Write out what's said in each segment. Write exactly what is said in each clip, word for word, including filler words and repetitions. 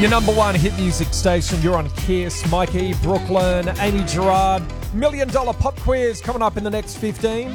Your number one hit music station. You're on Kiss. Mikey, Brooklyn, Amy Gerard. Million dollar pop quiz coming up in the next fifteen.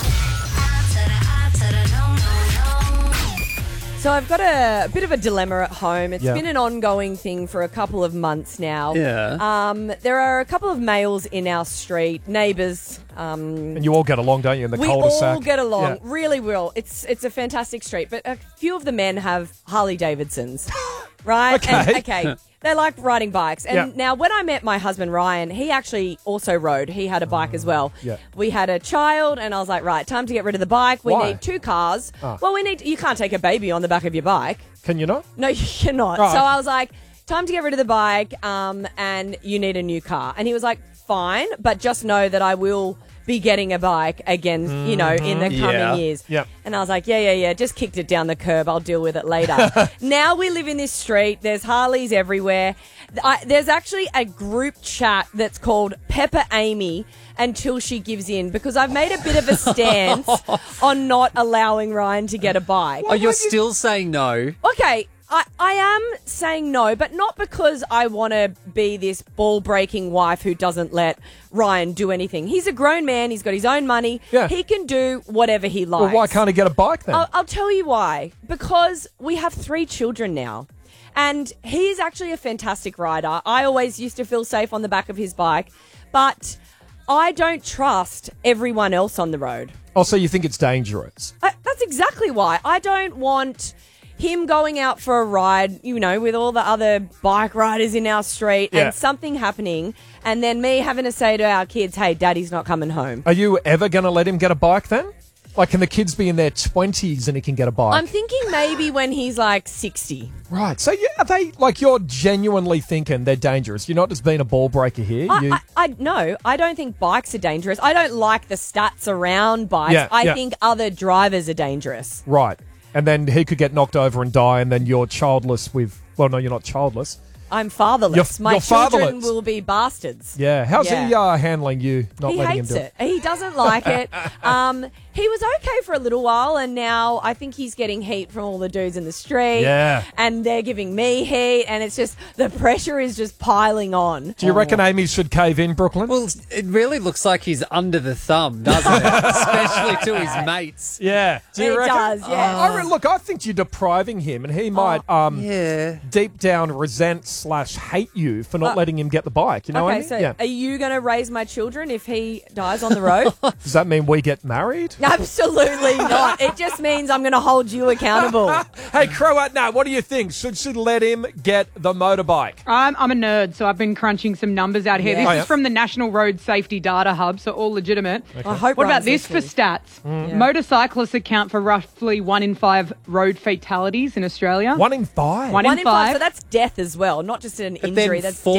So I've got a, a bit of a dilemma at home. It's Yeah. been an ongoing thing for a couple of months now. Yeah. Um, there are a couple of males in our street, neighbours. Um, And you all get along, don't you, in the we cul-de-sac? all get along, Yeah. really will. It's it's a fantastic street, but a few of the men have Harley Davidsons, right? Okay. And, okay. They like riding bikes. And Yeah. now when I met my husband, Ryan, he actually also rode. He had a bike as well. Yeah. We had a child, and I was like, right, time to get rid of the bike. We Why? need two cars. Ah. Well, we need. You can't take a baby on the back of your bike. Can you not? No, you cannot. Right. So I was like, time to get rid of the bike, um, and you need a new car. And he was like, fine, but just know that I will be getting a bike again, you know, in the coming Yeah. years. Yep. And I was like, yeah, yeah, yeah, just kicked it down the curb. I'll deal with it later. Now we live in this street. There's Harleys everywhere. I, there's actually a group chat that's called Pepper Amy until she gives in, because I've made a bit of a stance on not allowing Ryan to get a bike. Oh, you're still saying no? Okay, I, I am saying no, but not because I want to be this ball-breaking wife who doesn't let Ryan do anything. He's a grown man. He's got his own money. Yeah. He can do whatever he likes. Well, why can't he get a bike then? I'll, I'll tell you why. Because we have three children now. And he's actually a fantastic rider. I always used to feel safe on the back of his bike. But I don't trust everyone else on the road. Oh, so you think it's dangerous? I, that's exactly why. I don't want him going out for a ride, you know, with all the other bike riders in our street Yeah. and something happening, and then me having to say to our kids, hey, Daddy's not coming home. Are you ever going to let him get a bike then? Like, can the kids be in their twenties and he can get a bike? I'm thinking maybe when he's like sixty. Right. So you, are they, like, you're genuinely thinking they're dangerous? You're not just being a ball breaker here? I, You, I, I no, I don't think bikes are dangerous. I don't like the stats around bikes. Yeah, I yeah. think other drivers are dangerous. right. And then he could get knocked over and die, and then you're childless with... Well, no, you're not childless. I'm fatherless. You're- My you're children fatherless. will be bastards. Yeah. How's Yeah. he uh, handling you, not He letting hates him do it. He doesn't like it. Um, he was okay for a little while, and now I think he's getting heat from all the dudes in the street. Yeah. And they're giving me heat, and it's just, the pressure is just piling on. Do you reckon Amy should cave in, Brooklyn? Well, it really looks like he's under the thumb, doesn't it? Especially to his mates. yeah. Do you It reckon? does, yeah. I re- look, I think you're depriving him, and he might um, Yeah. deep down resent slash hate you for not Uh, letting him get the bike. You know what I Okay, mean? so yeah. are you going to raise my children if he dies on the road? Does that mean we get married? Absolutely not. It just means I'm going to hold you accountable. Hey, Croat, no, what do you think? Should she let him get the motorbike? I'm, I'm a nerd, so I've been crunching some numbers out here. Yeah. This Oh, is yeah. from the National Road Safety Data Hub, so all legitimate. I hope What about Ryan's this for listening. stats? Mm. Yeah. Motorcyclists account for roughly one in five road fatalities in Australia. One in five. One One in in five. five. So that's death as well, not just an But injury. then That's four